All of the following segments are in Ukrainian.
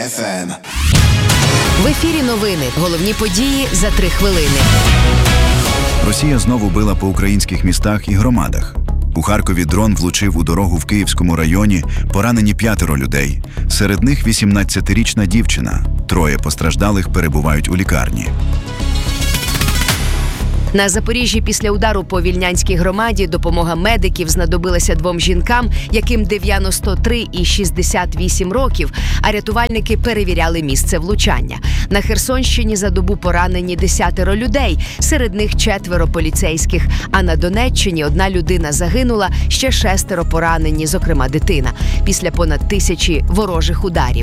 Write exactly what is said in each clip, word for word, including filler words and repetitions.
еф ем. В ефірі новини. Головні події за три хвилини. Росія знову била по українських містах і громадах. У Харкові дрон влучив у дорогу в Київському районі, поранені п'ятеро людей. Серед них вісімнадцятирічна дівчина. Троє постраждалих перебувають у лікарні. На Запоріжжі після удару по Вільнянській громаді допомога медиків знадобилася двом жінкам, яким дев'яносто три і шістдесят вісім років, а рятувальники перевіряли місце влучання. На Херсонщині за добу поранені десятеро людей, серед них четверо поліцейських, а на Донеччині одна людина загинула, ще шестеро поранені, зокрема дитина, після понад тисячі ворожих ударів.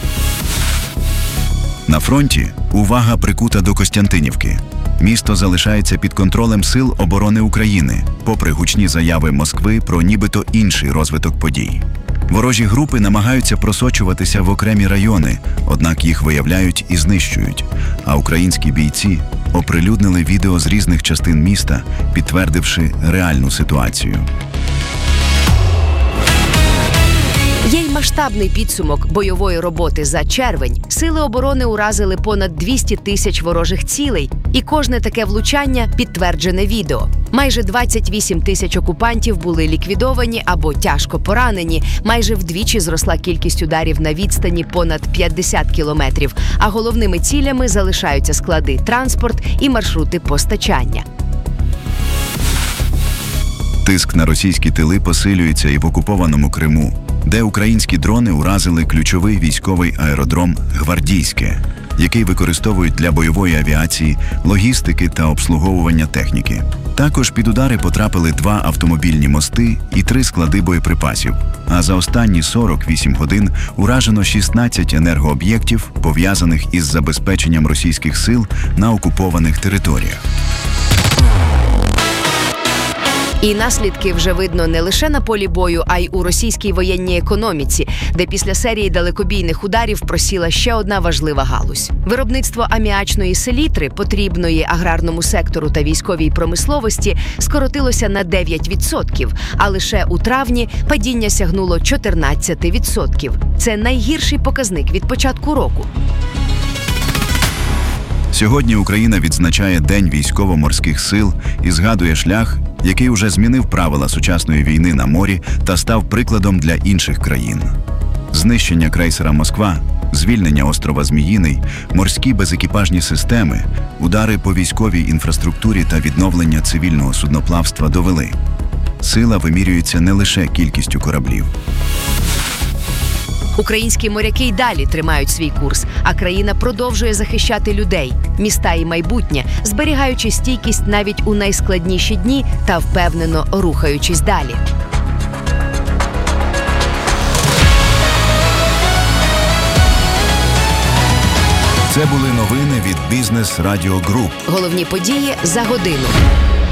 На фронті увага прикута до Костянтинівки. Місто залишається під контролем Сил оборони України, попри гучні заяви Москви про нібито інший розвиток подій. Ворожі групи намагаються просочуватися в окремі райони, однак їх виявляють і знищують. А українські бійці оприлюднили відео з різних частин міста, підтвердивши реальну ситуацію. Є й масштабний підсумок бойової роботи за червень. Сили оборони уразили понад двісті тисяч ворожих цілей, і кожне таке влучання – підтверджене відео. Майже двадцять вісім тисяч окупантів були ліквідовані або тяжко поранені, майже вдвічі зросла кількість ударів на відстані понад п'ятдесят кілометрів, а головними цілями залишаються склади, транспорт і маршрути постачання. Тиск на російські тили посилюється і в окупованому Криму, де українські дрони уразили ключовий військовий аеродром «Гвардійське», який використовують для бойової авіації, логістики та обслуговування техніки. Також під удари потрапили два автомобільні мости і три склади боєприпасів, а за останні сорок вісім годин уражено шістнадцять енергооб'єктів, пов'язаних із забезпеченням російських сил на окупованих територіях. І наслідки вже видно не лише на полі бою, а й у російській воєнній економіці, де після серії далекобійних ударів просіла ще одна важлива галузь. Виробництво аміачної селітри, потрібної аграрному сектору та військовій промисловості, скоротилося на дев'ять відсотків, а лише у травні падіння сягнуло чотирнадцять відсотків. Це найгірший показник від початку року. Сьогодні Україна відзначає День військово-морських сил і згадує шлях, який уже змінив правила сучасної війни на морі та став прикладом для інших країн. Знищення крейсера «Москва», звільнення острова Зміїний, морські безекіпажні системи, удари по військовій інфраструктурі та відновлення цивільного судноплавства довели. Сила вимірюється не лише кількістю кораблів. Українські моряки й далі тримають свій курс, а країна продовжує захищати людей, міста і майбутнє, зберігаючи стійкість навіть у найскладніші дні та впевнено рухаючись далі. Це були новини від Бізнес Радіо Груп. Головні події за годину.